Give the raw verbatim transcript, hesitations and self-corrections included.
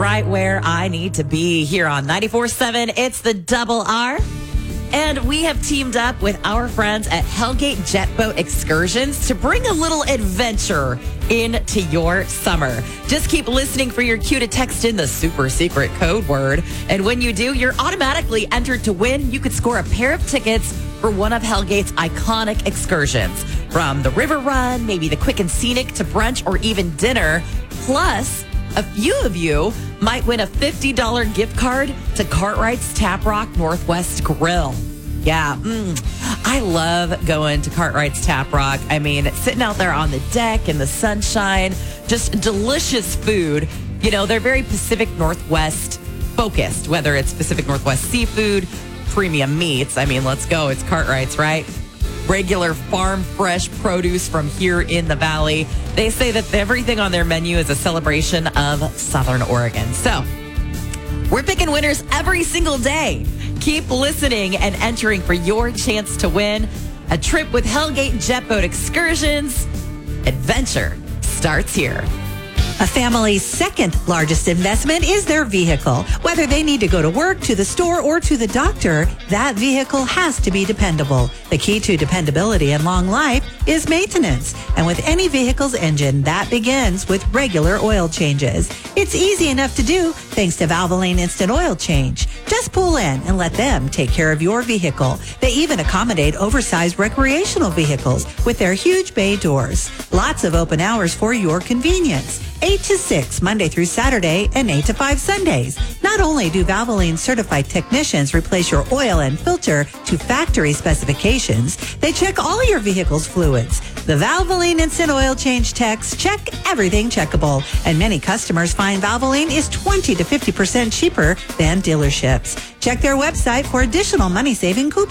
right where I need to be here on ninety-four point seven. It's the Double R. And we have teamed up with our friends at Hellgate Jet Boat Excursions to bring a little adventure into your summer. Just keep listening for your cue to text in the super secret code word. And when you do, you're automatically entered to win. You could score a pair of tickets for one of Hellgate's iconic excursions. From the river run, maybe the quick and scenic, to brunch or even dinner. Plus, a few of you might win a fifty dollars gift card to Cartwright's Tap Rock Northwest Grill. Yeah, mm, I love going to Cartwright's Tap Rock. I mean, sitting out there on the deck in the sunshine, just delicious food. You know, they're very Pacific Northwest focused, whether it's Pacific Northwest seafood, premium meats. I mean, let's go. It's Cartwright's, right? Regular farm fresh produce from here in the valley. They say that everything on their menu is a celebration of Southern Oregon. So we're picking winners every single day. Keep listening and entering for your chance to win a trip with Hellgate Jet Boat Excursions. Adventure starts here. A family's second largest investment is their vehicle. Whether they need to go to work, to the store, or to the doctor, that vehicle has to be dependable. The key to dependability and long life is maintenance. And with any vehicle's engine, that begins with regular oil changes. It's easy enough to do thanks to Valvoline Instant Oil Change. Just pull in and let them take care of your vehicle. They even accommodate oversized recreational vehicles with their huge bay doors. Lots of open hours for your convenience. eight to six Monday through Saturday and eight to five Sundays. Not only do Valvoline certified technicians replace your oil and filter to factory specifications, they check all your vehicle's fluids. The Valvoline Instant Oil Change techs check everything checkable, and many customers find Valvoline is twenty to fifty percent cheaper than dealerships. Check their website for additional money-saving coupons.